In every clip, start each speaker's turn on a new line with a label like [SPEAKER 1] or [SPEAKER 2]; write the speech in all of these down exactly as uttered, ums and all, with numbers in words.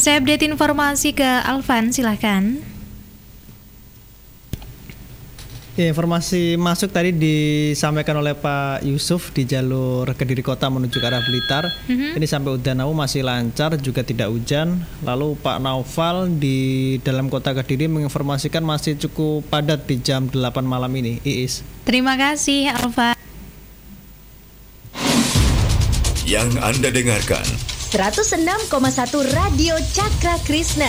[SPEAKER 1] Saya update informasi ke Alvan, silakan.
[SPEAKER 2] Ya, informasi masuk tadi disampaikan oleh Pak Yusuf di jalur Kediri Kota menuju ke arah Blitar. Mm-hmm. Ini sampai Udanau masih lancar, juga tidak hujan. Lalu Pak Naufal di dalam kota Kediri menginformasikan masih cukup padat di jam delapan malam ini. Iis.
[SPEAKER 1] Terima kasih, Alfa.
[SPEAKER 3] Yang Anda dengarkan
[SPEAKER 4] seratus enam koma satu Radio Cakra Krishna.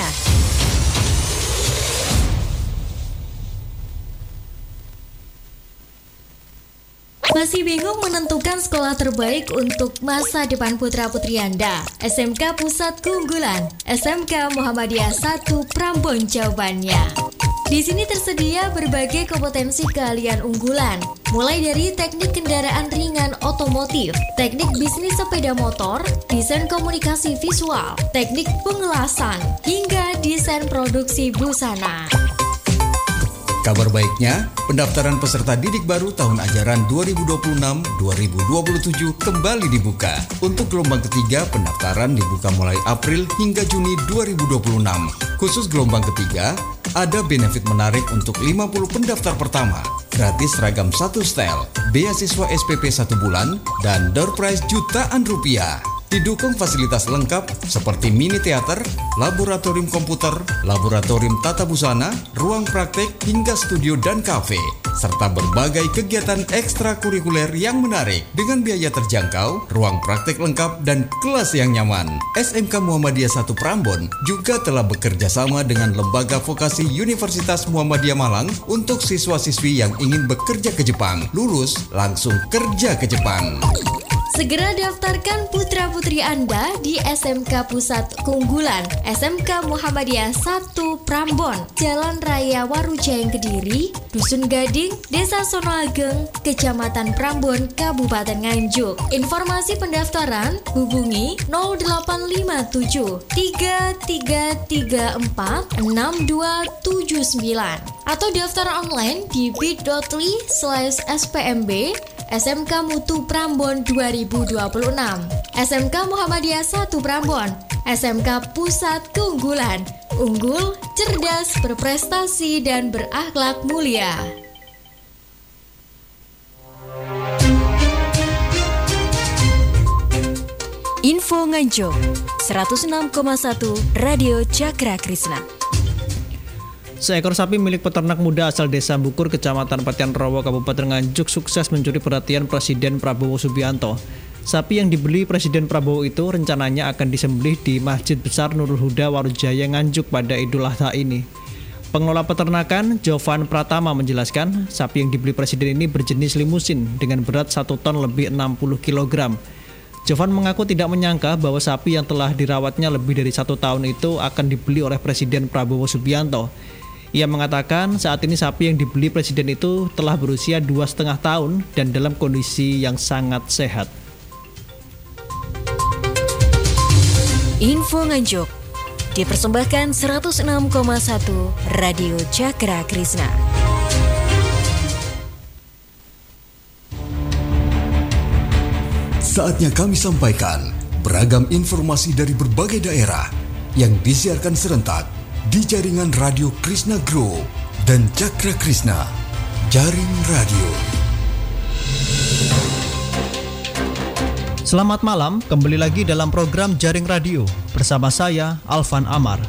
[SPEAKER 4] Masih bingung menentukan sekolah terbaik untuk masa depan putra-putri Anda? S M K Pusat Keunggulan, S M K Muhammadiyah satu Prambon jawabannya. Di sini tersedia berbagai kompetensi keahlian unggulan, mulai dari teknik kendaraan ringan otomotif, teknik bisnis sepeda motor, desain komunikasi visual, teknik pengelasan, hingga desain produksi busana.
[SPEAKER 5] Kabar baiknya, pendaftaran peserta didik baru tahun ajaran dua ribu dua puluh enam dua ribu dua puluh tujuh kembali dibuka. Untuk gelombang ketiga, pendaftaran dibuka mulai April hingga Juni dua ribu dua puluh enam. Khusus gelombang ketiga, ada benefit menarik untuk lima puluh pendaftar pertama. Gratis seragam satu setel, beasiswa S P P satu bulan, dan door prize jutaan rupiah. Didukung fasilitas lengkap seperti mini teater, laboratorium komputer, laboratorium tata busana, ruang praktek, hingga studio dan kafe, serta berbagai kegiatan ekstrakurikuler yang menarik dengan biaya terjangkau, ruang praktek lengkap, dan kelas yang nyaman. S M K Muhammadiyah satu Prambon juga telah bekerja sama dengan Lembaga Vokasi Universitas Muhammadiyah Malang untuk siswa-siswi yang ingin bekerja ke Jepang. Lulus langsung kerja ke Jepang.
[SPEAKER 4] Segera daftarkan putra-putri Anda di S M K Pusat Keunggulan, S M K Muhammadiyah satu Prambon, Jalan Raya Warujayang Kediri, Dusun Gading, Desa Sonoageng, Kecamatan Prambon, Kabupaten Nganjuk. Informasi pendaftaran hubungi nol delapan lima tujuh tiga tiga tiga empat enam dua tujuh sembilan atau daftar online di bit.ly slash spmb S M K Mutu Prambon dua ribu dua puluh enam, S M K Muhammadiyah satu Prambon, S M K Pusat Keunggulan, unggul, cerdas, berprestasi, dan berakhlak mulia. Info Nganjuk, seratus enam koma satu Radio Cakra Krishna.
[SPEAKER 2] Seekor sapi milik peternak muda asal Desa Bukur, Kecamatan Patian Rowo, Kabupaten Nganjuk sukses mencuri perhatian Presiden Prabowo Subianto. Sapi yang dibeli Presiden Prabowo itu rencananya akan disembelih di Masjid Besar Nurul Huda Warujaya Nganjuk pada Idul Adha ini. Pengelola peternakan Jovan Pratama menjelaskan, sapi yang dibeli Presiden ini berjenis limusin dengan berat satu ton lebih enam puluh kilogram. Jovan mengaku tidak menyangka bahwa sapi yang telah dirawatnya lebih dari satu tahun itu akan dibeli oleh Presiden Prabowo Subianto. Ia mengatakan saat ini sapi yang dibeli Presiden itu telah berusia dua setengah tahun dan dalam kondisi yang sangat sehat.
[SPEAKER 4] Info Nganjuk dipersembahkan seratus enam koma satu Radio Cakra Krishna.
[SPEAKER 5] Saatnya kami sampaikan beragam informasi dari berbagai daerah yang disiarkan serentak di jaringan Radio Krishna Group dan Cakra Krishna, Jaring Radio.
[SPEAKER 2] Selamat malam, kembali lagi dalam program Jaring Radio bersama saya, Alvan Amar.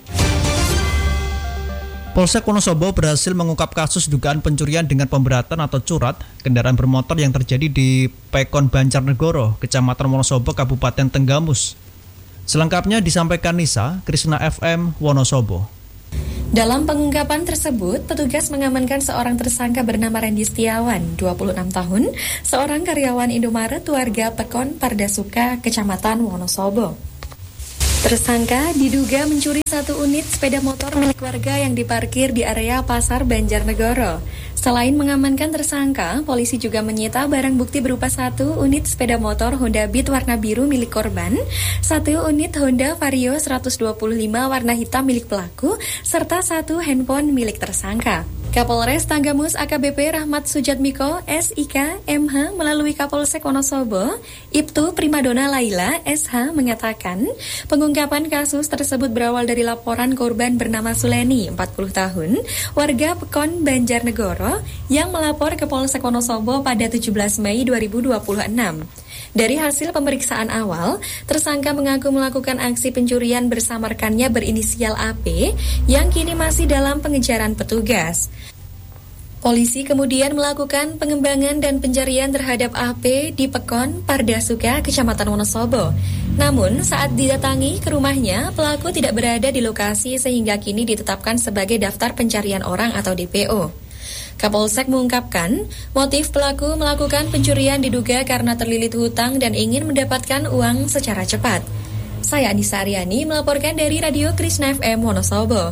[SPEAKER 2] Polsek Wonosobo berhasil mengungkap kasus dugaan pencurian dengan pemberatan atau curat kendaraan bermotor yang terjadi di Pekon Banjarnegoro, Kecamatan Wonosobo, Kabupaten Tenggamus. Selengkapnya disampaikan Nisa, Krishna F M, Wonosobo.
[SPEAKER 6] Dalam pengungkapan tersebut, petugas mengamankan seorang tersangka bernama Randy Setiawan, dua puluh enam tahun, seorang karyawan Indomaret warga Pekon Pardasuka, Kecamatan Wonosobo. Tersangka diduga mencuri satu unit sepeda motor milik warga yang diparkir di area Pasar Banjarnegoro. Selain mengamankan tersangka, polisi juga menyita barang bukti berupa satu unit sepeda motor Honda Beat warna biru milik korban, satu unit Honda Vario seratus dua puluh lima warna hitam milik pelaku, serta satu handphone milik tersangka. Kapolres Tanggamus A K B P Rahmat Sujatmiko, S I K, M H melalui Kapolsek Wonosobo, Ibtu Primadona Laila, S H mengatakan pengungkapan kasus tersebut berawal dari laporan korban bernama Suleni, empat puluh tahun, warga Pekon, Banjarnegoro, yang melapor ke Polsek Wonosobo pada tujuh belas Mei dua ribu dua puluh enam. Dari hasil pemeriksaan awal, tersangka mengaku melakukan aksi pencurian bersama rekannya berinisial A P yang kini masih dalam pengejaran petugas. Polisi kemudian melakukan pengembangan dan pencarian terhadap A P di Pekon, Pardasuka, Kecamatan Wonosobo. Namun, saat didatangi ke rumahnya, pelaku tidak berada di lokasi sehingga kini ditetapkan sebagai daftar pencarian orang atau D P O. Kapolsek mengungkapkan, motif pelaku melakukan pencurian diduga karena terlilit hutang dan ingin mendapatkan uang secara cepat. Saya Anissa Aryani melaporkan dari Radio Krishna F M Wonosobo.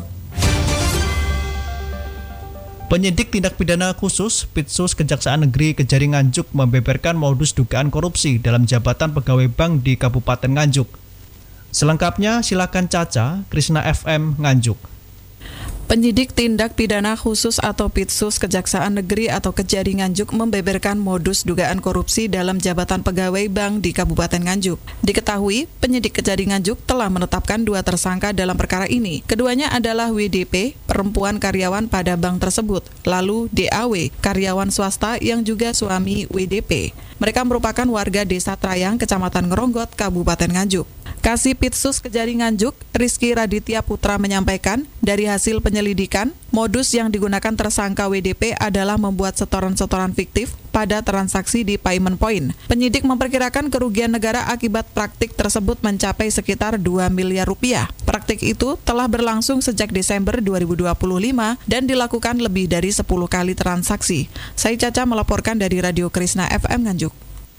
[SPEAKER 2] Penyidik tindak pidana khusus Pitsus Kejaksaan Negeri Kejari Nganjuk membeberkan modus dugaan korupsi dalam jabatan pegawai bank di Kabupaten Nganjuk. Selengkapnya silakan Caca, Krishna F M Nganjuk.
[SPEAKER 7] Penyidik tindak pidana khusus atau Pitsus Kejaksaan Negeri atau Kejari Nganjuk membeberkan modus dugaan korupsi dalam jabatan pegawai bank di Kabupaten Nganjuk. Diketahui, penyidik Kejari Nganjuk telah menetapkan dua tersangka dalam perkara ini. Keduanya adalah W D P, perempuan karyawan pada bank tersebut, lalu D A W, karyawan swasta yang juga suami W D P. Mereka merupakan warga Desa Trayang, Kecamatan Ngeronggot, Kabupaten Nganjuk. Kasih Pitsus Kejari Nganjuk, Rizky Raditya Putra menyampaikan, dari hasil penyelidikan, modus yang digunakan tersangka W D P adalah membuat setoran-setoran fiktif pada transaksi di payment point. Penyidik memperkirakan kerugian negara akibat praktik tersebut mencapai sekitar dua miliar rupiah. Praktik itu telah berlangsung sejak Desember dua ribu dua puluh lima dan dilakukan lebih dari sepuluh kali transaksi. Saya Caca melaporkan dari Radio Krishna F M Nganjuk.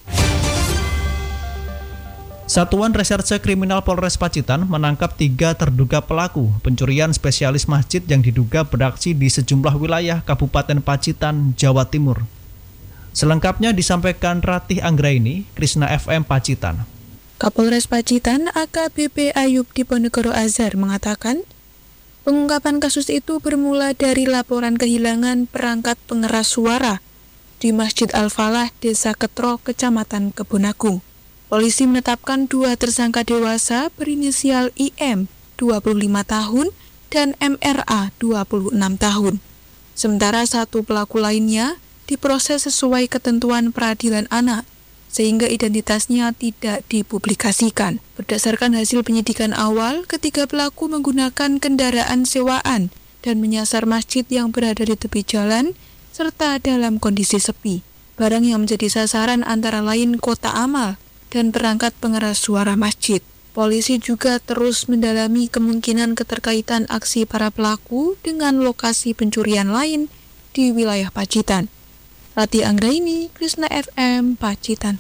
[SPEAKER 2] Satuan Reserse Kriminal Polres Pacitan menangkap tiga terduga pelaku pencurian spesialis masjid yang diduga beraksi di sejumlah wilayah Kabupaten Pacitan, Jawa Timur. Selengkapnya disampaikan Ratih Anggraini, Krishna F M Pacitan.
[SPEAKER 8] Kapolres Pacitan A K B P Ayub Diponegoro Azhar mengatakan, pengungkapan kasus itu bermula dari laporan kehilangan perangkat pengeras suara di Masjid Al-Falah, Desa Ketro, Kecamatan Kebonagung. Polisi menetapkan dua tersangka dewasa berinisial I M, dua puluh lima tahun, dan M R A, dua puluh enam tahun. Sementara satu pelaku lainnya diproses sesuai ketentuan peradilan anak, sehingga identitasnya tidak dipublikasikan. Berdasarkan hasil penyidikan awal, ketiga pelaku menggunakan kendaraan sewaan dan menyasar masjid yang berada di tepi jalan, serta dalam kondisi sepi. Barang yang menjadi sasaran antara lain kotak amal dan perangkat pengeras suara masjid. Polisi juga terus mendalami kemungkinan keterkaitan aksi para pelaku dengan lokasi pencurian lain di wilayah Pacitan. Ratih Anggraini, Krishna F M, Pacitan.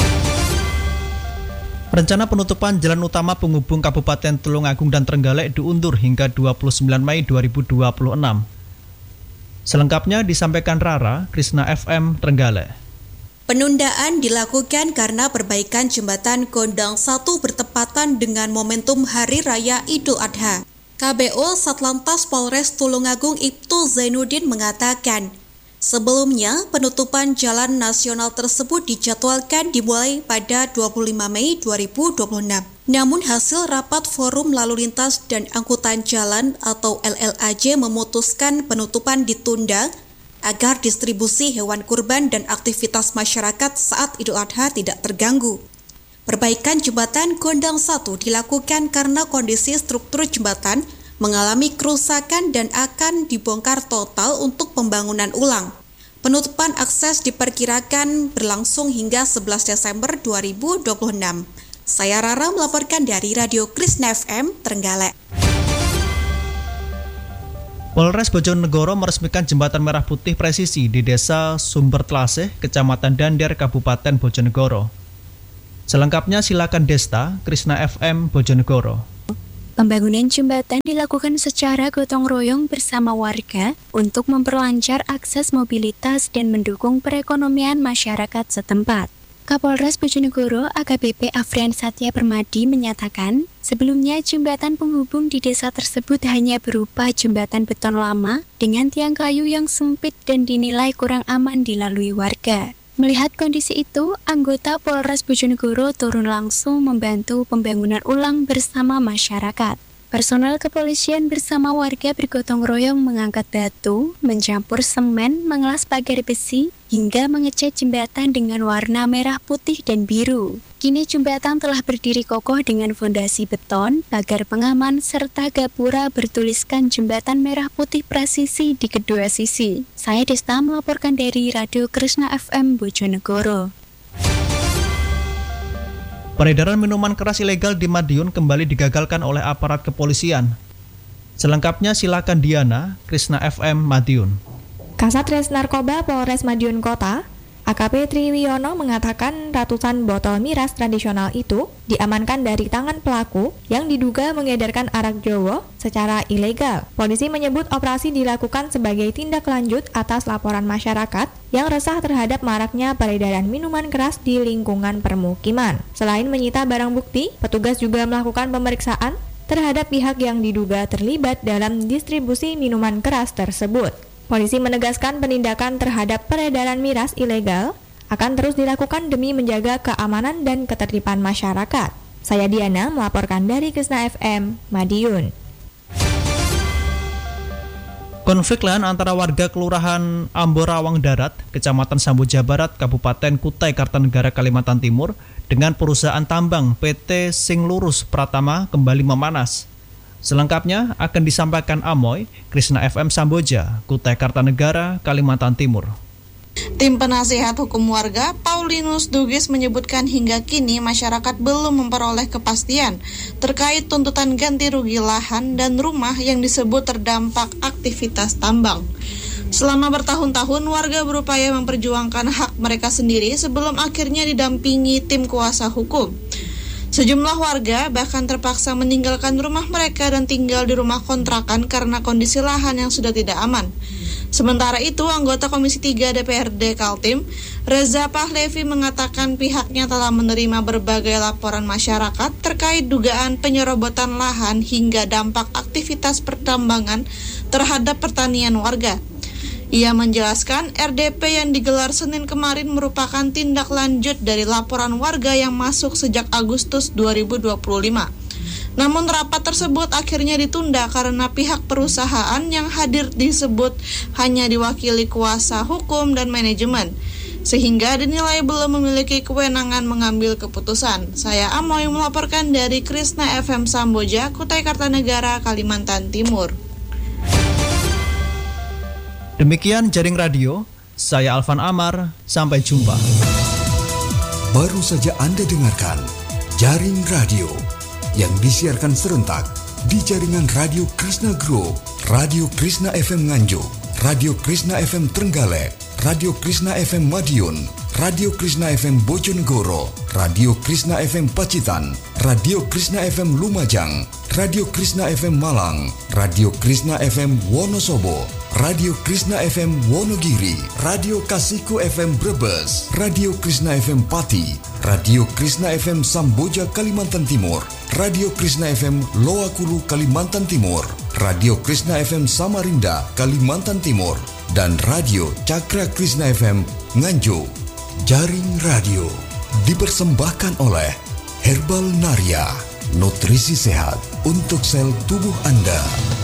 [SPEAKER 2] Rencana penutupan jalan utama penghubung Kabupaten Tulungagung dan Trenggalek diundur hingga dua puluh sembilan Mei dua ribu dua puluh enam. Selengkapnya disampaikan Rara, Krishna F M, Trenggalek.
[SPEAKER 9] Penundaan dilakukan karena perbaikan jembatan Gondang satu bertepatan dengan momentum Hari Raya Idul Adha. K B O Satlantas Polres Tulungagung Ibtu Zainuddin mengatakan, sebelumnya penutupan jalan nasional tersebut dijadwalkan dimulai pada dua puluh lima Mei dua ribu dua puluh enam. Namun hasil rapat Forum Lalu Lintas dan Angkutan Jalan atau L L A J memutuskan penutupan ditunda agar distribusi hewan kurban dan aktivitas masyarakat saat Idul Adha tidak terganggu. Perbaikan jembatan Gondang satu dilakukan karena kondisi struktur jembatan mengalami kerusakan dan akan dibongkar total untuk pembangunan ulang. Penutupan akses diperkirakan berlangsung hingga sebelas Desember dua ribu dua puluh enam. Saya Rara melaporkan dari Radio Krishna F M, Trenggalek.
[SPEAKER 2] Polres Bojonegoro meresmikan jembatan merah putih presisi di Desa Sumbertlaseh, Kecamatan Dander, Kabupaten Bojonegoro. Selengkapnya silakan Desta, Krishna F M, Bojonegoro.
[SPEAKER 10] Pembangunan jembatan dilakukan secara gotong royong bersama warga untuk memperlancar akses mobilitas dan mendukung perekonomian masyarakat setempat. Kapolres Bojonegoro A K B P Afrian Satya Permadi menyatakan, sebelumnya jembatan penghubung di desa tersebut hanya berupa jembatan beton lama dengan tiang kayu yang sempit dan dinilai kurang aman dilalui warga. Melihat kondisi itu, anggota Polres Bojonegoro turun langsung membantu pembangunan ulang bersama masyarakat. Personel kepolisian bersama warga bergotong royong mengangkat batu, mencampur semen, mengelas pagar besi, hingga mengecat jembatan dengan warna merah, putih, dan biru. Kini jembatan telah berdiri kokoh dengan fondasi beton, pagar pengaman, serta gapura bertuliskan jembatan merah putih presisi di kedua sisi. Saya Desta melaporkan dari Radio Krishna F M Bojonegoro.
[SPEAKER 2] Peredaran minuman keras ilegal di Madiun kembali digagalkan oleh aparat kepolisian. Selengkapnya silakan Diana, Krishna F M Madiun.
[SPEAKER 11] Kasat Res Narkoba Polres Madiun Kota, A K P Triwiono mengatakan ratusan botol miras tradisional itu diamankan dari tangan pelaku yang diduga mengedarkan arak Jowo secara ilegal. Polisi menyebut operasi dilakukan sebagai tindak lanjut atas laporan masyarakat yang resah terhadap maraknya peredaran minuman keras di lingkungan permukiman. Selain menyita barang bukti, petugas juga melakukan pemeriksaan terhadap pihak yang diduga terlibat dalam distribusi minuman keras tersebut. Polisi menegaskan penindakan terhadap peredaran miras ilegal akan terus dilakukan demi menjaga keamanan dan ketertiban masyarakat. Saya Diana melaporkan dari Krishna F M, Madiun.
[SPEAKER 2] Konflik lahan antara warga Kelurahan Amborawang Darat, Kecamatan Samboja Barat, Kabupaten Kutai Kartanegara, Kalimantan Timur, dengan perusahaan tambang P T Singlurus Pratama kembali memanas. Selengkapnya akan disampaikan Amoy, Krishna F M Samboja, Kutai Kartanegara, Kalimantan Timur.
[SPEAKER 12] Tim Penasehat Hukum Warga Paulinus Dugis menyebutkan hingga kini masyarakat belum memperoleh kepastian terkait tuntutan ganti rugi lahan dan rumah yang disebut terdampak aktivitas tambang. Selama bertahun-tahun warga berupaya memperjuangkan hak mereka sendiri sebelum akhirnya didampingi tim kuasa hukum. Sejumlah warga bahkan terpaksa meninggalkan rumah mereka dan tinggal di rumah kontrakan karena kondisi lahan yang sudah tidak aman. Sementara itu, anggota Komisi tiga D P R D Kaltim, Reza Pahlevi mengatakan pihaknya telah menerima berbagai laporan masyarakat terkait dugaan penyerobotan lahan hingga dampak aktivitas pertambangan terhadap pertanian warga. Ia menjelaskan R D P yang digelar Senin kemarin merupakan tindak lanjut dari laporan warga yang masuk sejak Agustus dua ribu dua puluh lima. Namun rapat tersebut akhirnya ditunda karena pihak perusahaan yang hadir disebut hanya diwakili kuasa hukum dan manajemen, sehingga dinilai belum memiliki kewenangan mengambil keputusan. Saya Amoy melaporkan dari Krishna F M Samboja, Kutai Kartanegara, Kalimantan Timur.
[SPEAKER 2] Demikian Jaring Radio, saya Alvan Amar, sampai jumpa.
[SPEAKER 5] Baru saja Anda dengarkan Jaring Radio yang disiarkan serentak di jaringan Radio Krishna Group, Radio Krishna F M Nganjuk, Radio Krishna F M Trenggalek, Radio Krishna F M Madiun, Radio Krishna F M Bojonegoro, Radio Krishna F M Pacitan, Radio Krishna F M Lumajang, Radio Krishna F M Malang, Radio Krishna F M Wonosobo, Radio Krishna F M Wonogiri, Radio Kasiku F M Brebes, Radio Krishna F M Pati, Radio Krishna F M Samboja Kalimantan Timur, Radio Krishna F M Loakulu Kalimantan Timur, Radio Krishna F M Samarinda Kalimantan Timur, dan Radio Cakra Krishna F M Nganjuk. Jaring Radio dipersembahkan oleh Herbal Naria, nutrisi sehat untuk sel tubuh Anda.